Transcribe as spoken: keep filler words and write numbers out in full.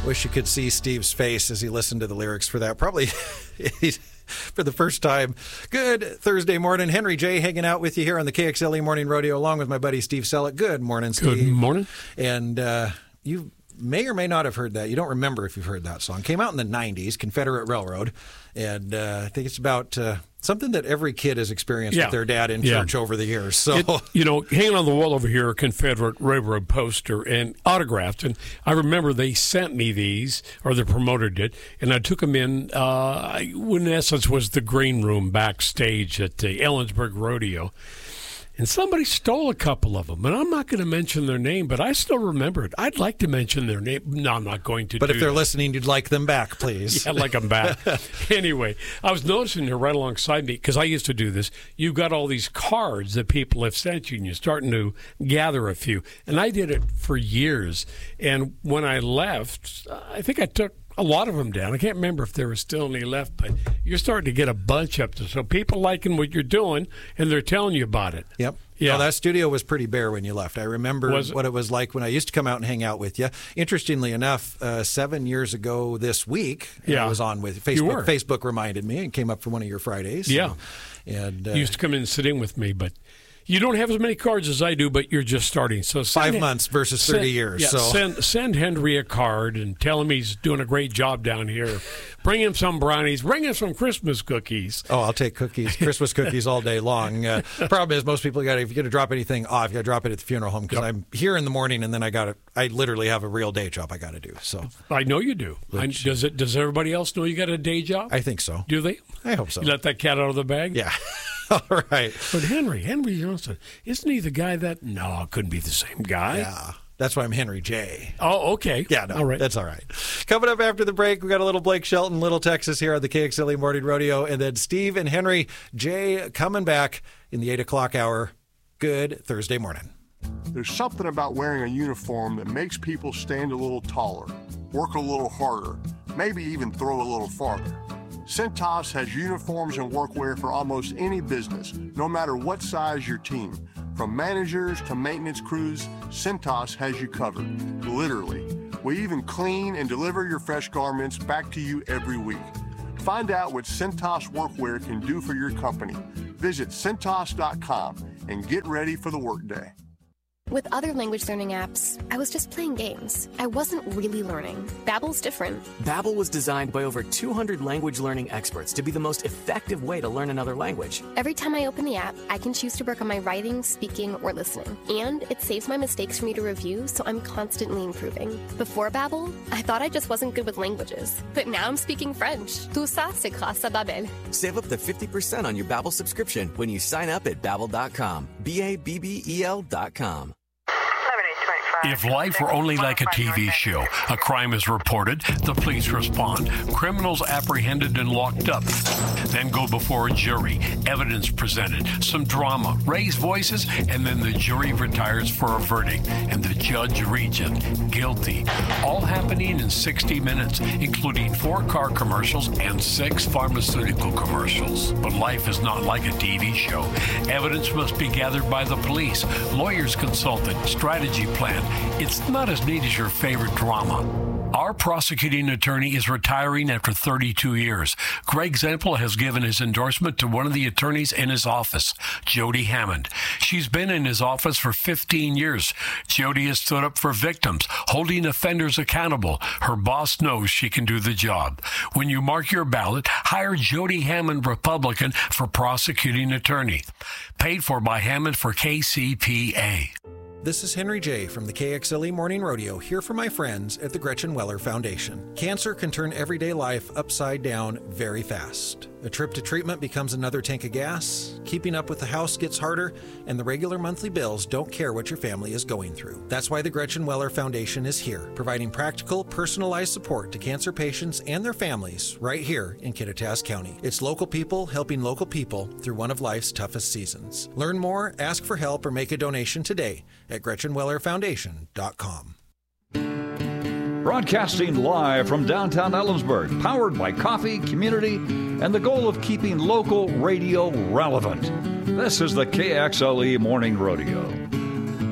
Wish you could see Steve's face as he listened to the lyrics for that. Probably for the first time. Good Thursday morning. Henry J. hanging out with you here on the K X L E Morning Rodeo along with my buddy Steve Selleck. Good morning, Steve. Good morning. And uh, you may or may not have heard that. You don't remember if you've heard that song. Came out in the nineties, Confederate Railroad. And uh, I think it's about... Uh, something that every kid has experienced yeah. with their dad in yeah. church over the years. So, it, you know, hanging on the wall over here, a Confederate Railroad poster and autographed. And I remember they sent me these, or the promoter did, and I took them in. Uh, in essence, was the green room backstage at the Ellensburg Rodeo. And somebody stole a couple of them. And I'm not going to mention their name, but I still remember it. I'd like to mention their name. No, I'm not going to But do if they're that. listening, you'd like them back, please. Yeah, I'd like them back. Anyway, I was noticing here right alongside me, because I used to do this, you've got all these cards that people have sent you, and you're starting to gather a few. And I did it for years. And when I left, I think I took a lot of them down. I can't remember if there was still any left, but you're starting to get a bunch up there. So people liking what you're doing, and they're telling you about it. Yep. Yeah. No, that studio was pretty bare when you left. I remember Was it? what it was like when I used to come out and hang out with you. Interestingly enough, uh, seven years ago this week, Yeah. I was on with You were. Facebook. Facebook reminded me and came up for one of your Fridays. Yeah. And, and uh, You used to come in and sit in with me, but you don't have as many cards as I do, but you're just starting. So send five Hen- months versus thirty send, years. Yeah, so send send Henry a card and tell him he's doing a great job down here. Bring him some brownies. Bring him some Christmas cookies. Oh, I'll take cookies, Christmas cookies all day long. Uh, problem is, most people got if you're going to drop anything off, you got to drop it at the funeral home because Yep. I'm here in the morning and then I got to. I literally have a real day job I got to do. So I know you do. I, does it? Does everybody else know you got a day job? I think so. Do they? I hope so. You let that cat out of the bag? Yeah. All right. But Henry, Henry Johnson, isn't he the guy that? No, it couldn't be the same guy. Yeah. That's why I'm Henry J. Oh, okay. Yeah, no, all right. That's all right. Coming up after the break, we got a little Blake Shelton, Little Texas here on the K X L E Morning Rodeo, and then Steve and Henry J coming back in the eight o'clock hour. Good Thursday morning. There's something about wearing a uniform that makes people stand a little taller, work a little harder, maybe even throw a little farther. Cintas has uniforms and workwear for almost any business, no matter what size your team. From managers to maintenance crews, Cintas has you covered, literally. We even clean and deliver your fresh garments back to you every week. Find out what Cintas workwear can do for your company. Visit Cintas dot com and get ready for the workday. With other language learning apps, I was just playing games. I wasn't really learning. Babbel's different. Babbel was designed by over two hundred language learning experts to be the most effective way to learn another language. Every time I open the app, I can choose to work on my writing, speaking, or listening. And it saves my mistakes for me to review, so I'm constantly improving. Before Babbel, I thought I just wasn't good with languages. But now I'm speaking French. Tout ça, c'est grâce à Babbel. Save up to fifty percent on your Babbel subscription when you sign up at Babbel dot com. B A B B E L dot com. If life were only like a T V show, a crime is reported, the police respond, criminals apprehended and locked up, then go before a jury, evidence presented, some drama, raised voices, and then the jury retires for a verdict, and the judge reads it, guilty. All happening in sixty minutes, including four car commercials and six pharmaceutical commercials. But life is not like a T V show. Evidence must be gathered by the police, lawyers consulted, strategy planned. It's not as neat as your favorite drama. Our prosecuting attorney is retiring after thirty-two years. Greg Zempel has given his endorsement to one of the attorneys in his office, Jody Hammond. She's been in his office for fifteen years. Jody has stood up for victims, holding offenders accountable. Her boss knows she can do the job. When you mark your ballot, hire Jody Hammond, Republican, for prosecuting attorney. Paid for by Hammond for K C P A. This is Henry J. from the K X L E Morning Rodeo, here for my friends at the Gretchen Weller Foundation. Cancer can turn everyday life upside down very fast. A trip to treatment becomes another tank of gas, keeping up with the house gets harder, and the regular monthly bills don't care what your family is going through. That's why the Gretchen Weller Foundation is here, providing practical, personalized support to cancer patients and their families right here in Kittitas County. It's local people helping local people through one of life's toughest seasons. Learn more, ask for help, or make a donation today at Gretchen Weller Foundation dot com. Broadcasting live from downtown Ellensburg, powered by coffee, community, and the goal of keeping local radio relevant. This is the K X L E Morning Rodeo.